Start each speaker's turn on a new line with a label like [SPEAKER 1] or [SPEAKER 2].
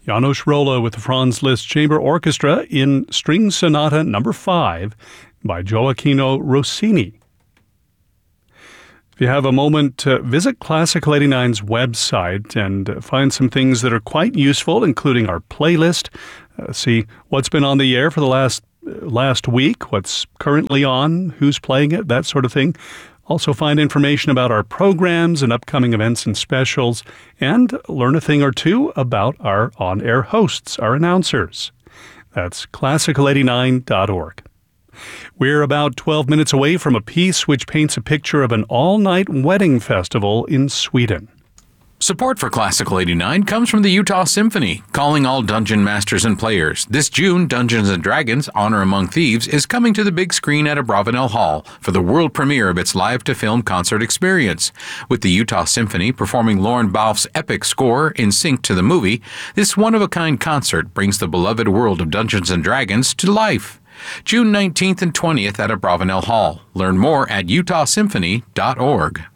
[SPEAKER 1] Janos Rolla with the Franz Liszt Chamber Orchestra in String Sonata No. 5 by Gioacchino Rossini. If you have a moment, visit Classical 89's website and find some things that are quite useful, including our playlist. See what's been on the air for the last week, what's currently on, who's playing it, that sort of thing. Also find information about our programs and upcoming events and specials, and learn a thing or two about our on-air hosts, our announcers. That's classical89.org. We're about 12 minutes away from a piece which paints a picture of an all-night wedding festival in Sweden.
[SPEAKER 2] Support for Classical 89 comes from the Utah Symphony, calling all dungeon masters and players. This June, Dungeons & Dragons: Honor Among Thieves is coming to the big screen at Abravanel Hall for the world premiere of its live-to-film concert experience. With the Utah Symphony performing Lorne Balfe's epic score in sync to the movie, this one-of-a-kind concert brings the beloved world of Dungeons & Dragons to life. June 19th and 20th at Abravanel Hall. Learn more at utahsymphony.org.